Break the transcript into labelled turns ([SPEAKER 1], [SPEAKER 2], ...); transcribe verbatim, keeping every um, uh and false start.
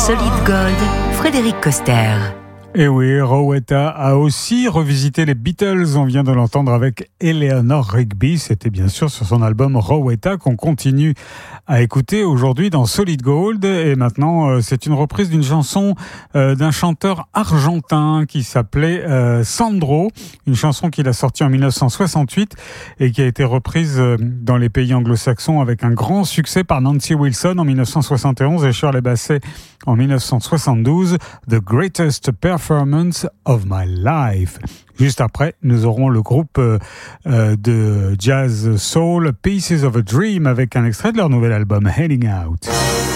[SPEAKER 1] Solid Gold, Frédéric Coster.
[SPEAKER 2] Et oui, Rowetta a aussi revisité les Beatles. On vient de l'entendre avec Eleanor Rigby. C'était bien sûr sur son album Rowetta qu'on continue à écouter aujourd'hui dans Solid Gold. Et maintenant, c'est une reprise d'une chanson euh, d'un chanteur argentin qui s'appelait euh, Sandro. Une chanson qu'il a sortie en dix-neuf cent soixante-huit et qui a été reprise euh, dans les pays anglo-saxons avec un grand succès par Nancy Wilson en dix-neuf cent soixante et onze et Shirley Bassey en dix-neuf cent soixante-douze. The Greatest Performance of My Life. Juste après, nous aurons le groupe euh, de jazz soul Pieces of a Dream avec un extrait de leur nouvel album Heading Out.